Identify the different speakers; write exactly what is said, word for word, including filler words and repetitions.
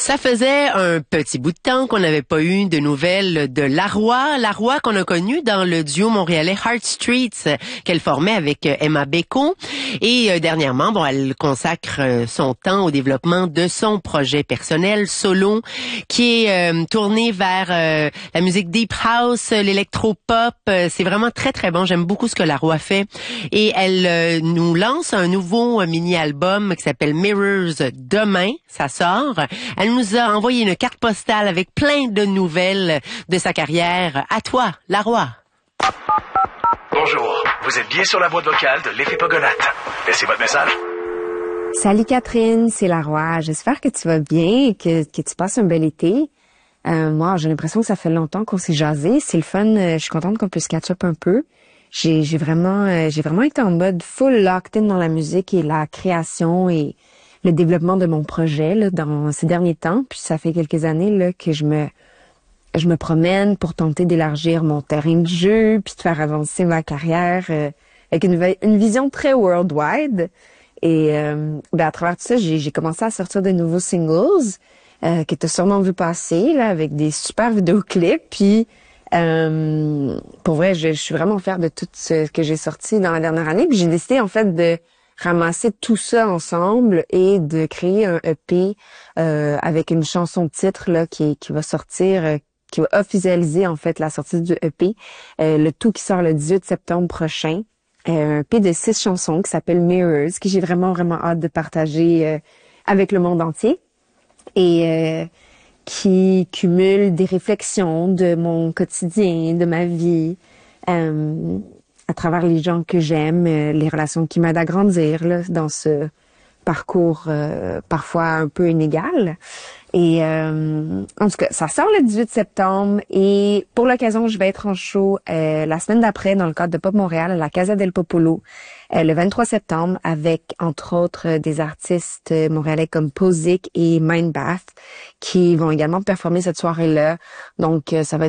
Speaker 1: Ça faisait un petit bout de temps qu'on n'avait pas eu de nouvelles de Laroy. Laroy qu'on a connu dans le duo montréalais Heart Streets qu'elle formait avec Emma Beko. Et euh, dernièrement, bon, elle consacre euh, son temps au développement de son projet personnel solo qui est euh, tourné vers euh, la musique deep house, l'électro-pop. Euh, c'est vraiment très, très bon. J'aime beaucoup ce que Laroy fait. Et elle euh, nous lance un nouveau euh, mini-album qui s'appelle Mirrors demain. Ça sort. Elle nous a envoyé une carte postale avec plein de nouvelles de sa carrière. À toi, Laroy.
Speaker 2: Bonjour, vous êtes bien sur la boîte vocale de l'effet Pogonate. Laissez votre message.
Speaker 3: Salut Catherine, c'est Laroy. J'espère que tu vas bien et que, que tu passes un bel été. Euh, moi, j'ai l'impression que ça fait longtemps qu'on s'est jasé. C'est le fun. Je suis contente qu'on puisse catch up un peu. J'ai, j'ai vraiment, euh, j'ai vraiment été en mode full locked in dans la musique et la création et le développement de mon projet là, dans ces derniers temps. Puis ça fait quelques années là que je me je me promène pour tenter d'élargir mon terrain de jeu puis de faire avancer ma carrière euh, avec une, une vision très worldwide. Et euh, ben à travers tout ça, j'ai, j'ai commencé à sortir de nouveaux singles euh, que tu as sûrement vu passer là avec des super vidéoclips. Puis euh, pour vrai, je, je suis vraiment fière de tout ce que j'ai sorti dans la dernière année. Puis j'ai décidé en fait de ramasser tout ça ensemble et de créer un E P euh, avec une chanson titre là qui qui va sortir, euh, qui va officialiser en fait la sortie du E P. Euh, le tout qui sort le dix-huit septembre prochain. Euh, un E P de six chansons qui s'appelle Mirrors, que j'ai vraiment vraiment hâte de partager euh, avec le monde entier et euh, qui cumule des réflexions de mon quotidien, de ma vie. Euh, à travers les gens que j'aime, euh, les relations qui m'aident à grandir là, dans ce parcours euh, parfois un peu inégal. Et euh, en tout cas, ça sort le dix-huit septembre et pour l'occasion, je vais être en show euh, la semaine d'après dans le cadre de Pop Montréal à la Casa del Popolo euh, le vingt-trois septembre avec entre autres euh, des artistes euh, montréalais comme Posic et Mindbath qui vont également performer cette soirée-là. Donc euh, ça va être